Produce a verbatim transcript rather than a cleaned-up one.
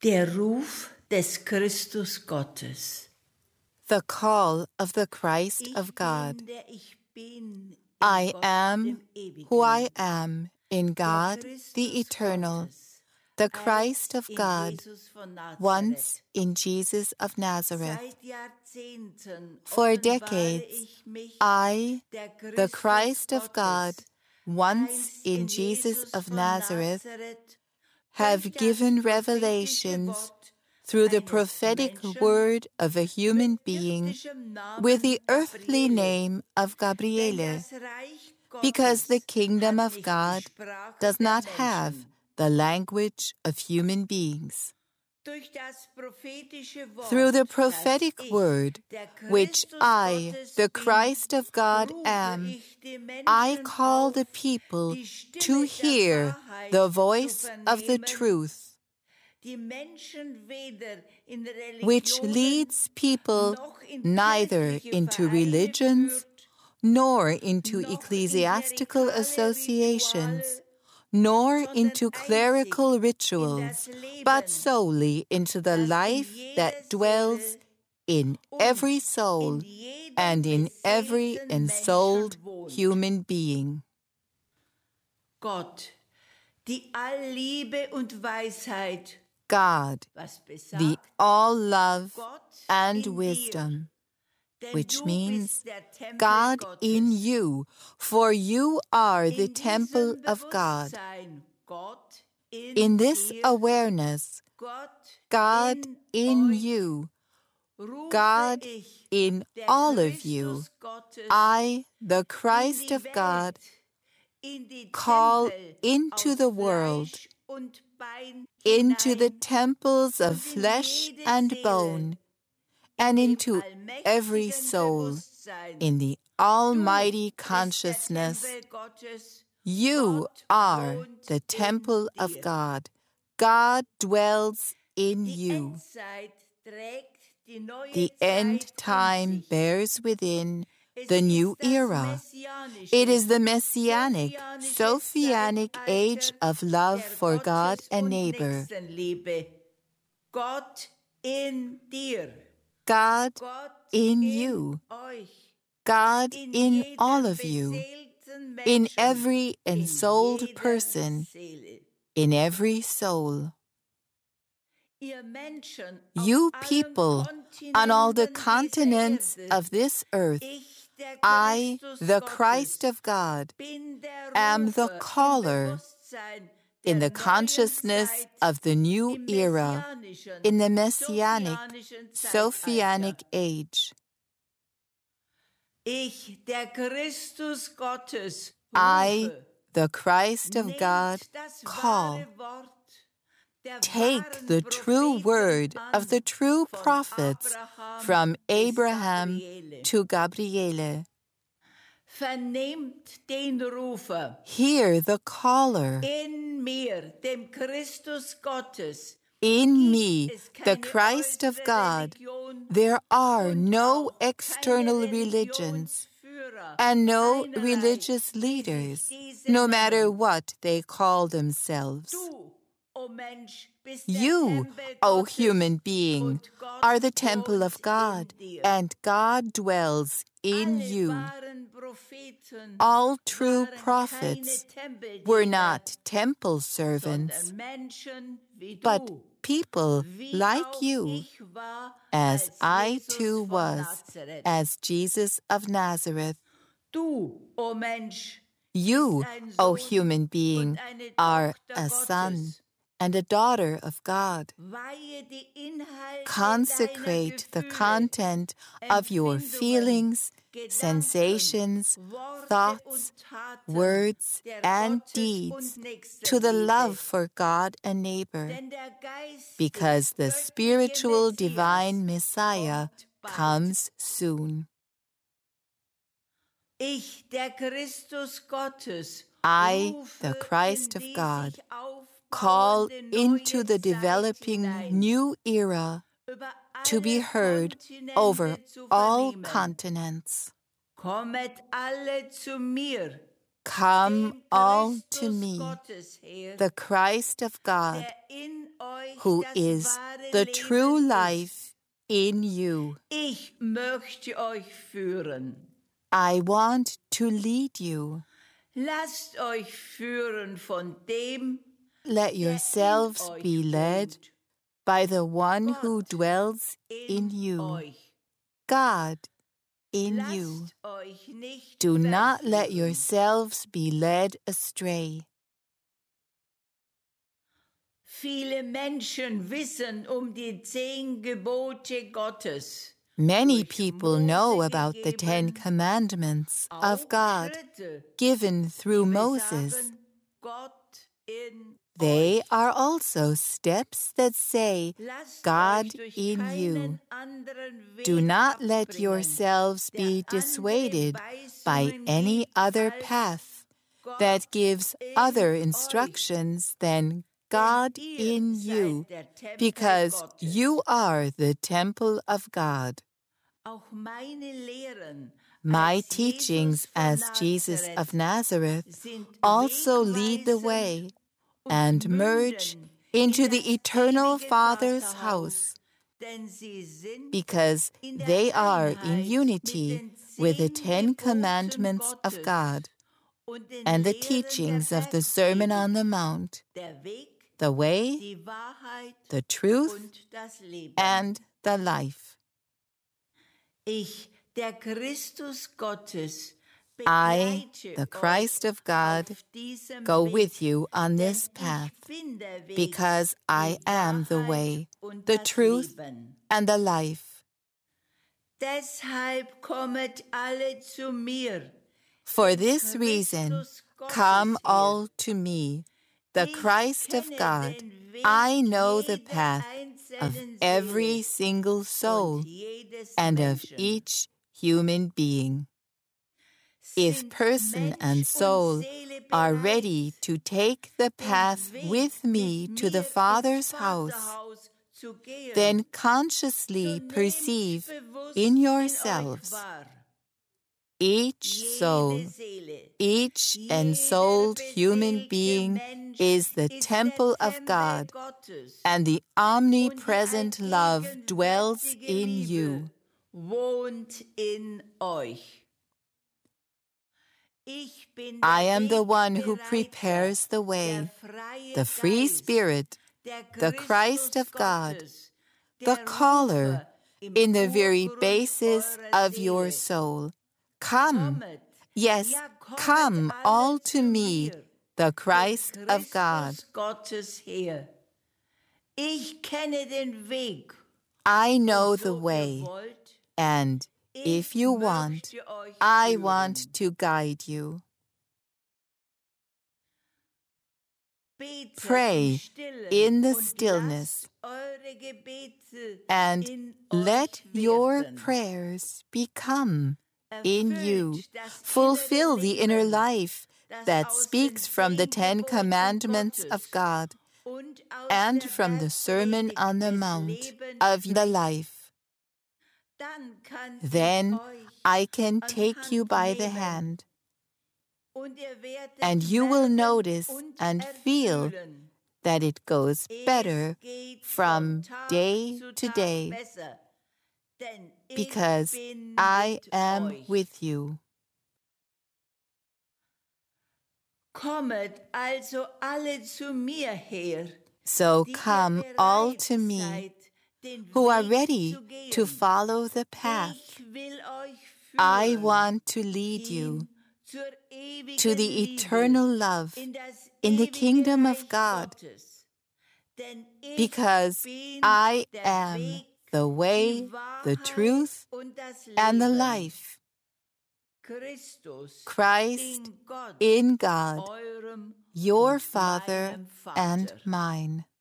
Der Ruf des Christus Gottes. The call of the Christ of God. I am who I am in God the Eternal, the Christ of God, once in Jesus of Nazareth. For decades, I, the Christ of God, once in Jesus of Nazareth, have given revelations through the prophetic word of a human being with the earthly name of Gabriele, because the kingdom of God does not have the language of human beings. Through the prophetic word, which I, the Christ of God, am, I call the people to hear the voice of the truth, which leads people neither into religions nor into ecclesiastical associations, nor into clerical rituals, but solely into the life that dwells in every soul and in every ensouled human being. Gott, die Allliebe und Weisheit, God, the all-love and wisdom, which means God in you, for you are the temple of God. In this awareness, God in you, God in all of you, I, the Christ of God, call into the world, into the temples of flesh and bone, and into every soul, in the almighty consciousness, you are the temple of God. God dwells in you. The end time bears within the new era. It is the messianic, Sophianic age of love for God and neighbor. Gott in dir. God in you. God in all of you. In every ensouled person. In every soul. You people on all the continents of this earth, I, the Christ of God, am the caller in the consciousness of the new era, in the messianic, Sophianic age. I, the Christ of God, call. Take the true word of the true prophets from Abraham to Gabriele. Vernehmt den Rufer. Hear the caller. In mir, dem Christus Gottes. In me, the Christ of God, there are no external religions and no religious leaders, no matter what they call themselves. You, O human being, are the temple of God, and God dwells in you. All true prophets were not temple servants, but people like you, as I too was, as Jesus of Nazareth. You, O human being, are a son and a daughter of God. Consecrate the content of your feelings, sensations, thoughts, words, and deeds to the love for God and neighbor, because the spiritual divine Messiah comes soon. I, the Christ of God, call into the developing new era to be heard over all continents. Come all to me, the Christ of God, who is the true life in you. Ich möchte euch führen. I want to lead you. Lasst euch führen von dem, Let yourselves be led by the one who dwells in you, God in you. Do not let yourselves be led astray. Viele Menschen wissen um die zehn Gebote Gottes. Many people know about the Ten Commandments of God given through Moses. They are also steps that say, God in you. Do not let yourselves be dissuaded by any other path that gives other instructions than God in you, because you are the temple of God. My teachings as Jesus of Nazareth also lead the way and merge into the eternal Father's house, because they are in unity with the Ten Commandments of God and the teachings of the Sermon on the Mount, the way, the truth, and the life. I, the Christ of God, go with you on this path, because I am the way, the truth, and the life. For this reason, come all to me, the Christ of God. I know the path of every single soul and of each human being. If person and soul are ready to take the path with me to the Father's house, then consciously perceive in yourselves each soul, each ensouled human being is the temple of God, and the omnipresent love dwells in you. I am the one who prepares the way, the free Spirit, the Christ of God, the caller in the very basis of your soul. Come, yes, come all to me, the Christ of God. I know the way, and if you want, I want to guide you. Pray in the stillness, and let your prayers become in you. Fulfill the inner life that speaks from the Ten Commandments of God and from the Sermon on the Mount of the life. Then I can take you by the hand, and you will notice and feel that it goes better from day to day, because I am with you. So come all to me, who are ready to follow the path. I want to lead you to the eternal love in the kingdom of God, because I am the way, the truth, and the life. Christ in God, your Father and mine.